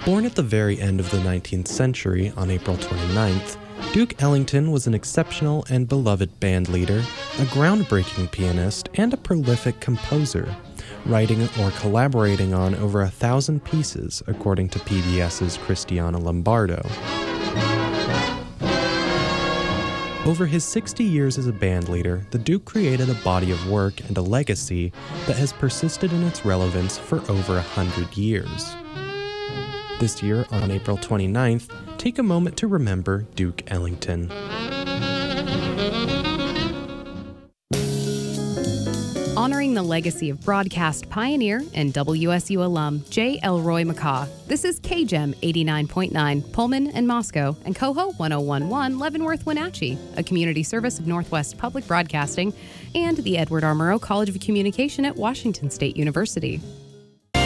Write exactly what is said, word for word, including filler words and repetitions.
Born at the very end of the nineteenth century on April twenty-ninth, Duke Ellington was an exceptional and beloved band leader, a groundbreaking pianist, and a prolific composer, writing or collaborating on over a thousand pieces, according to P B S's Cristiana Lombardo. Over his sixty years as a bandleader, the Duke created a body of work and a legacy that has persisted in its relevance for over a hundred years. This year, on April twenty-ninth, take a moment to remember Duke Ellington. Honoring the legacy of broadcast pioneer and W S U alum J. Elroy McCaw. This is K G E M eighty-nine point nine, Pullman and Moscow, and Coho one oh one point one, Leavenworth, Wenatchee, a community service of Northwest Public Broadcasting and the Edward R. Murrow College of Communication at Washington State University.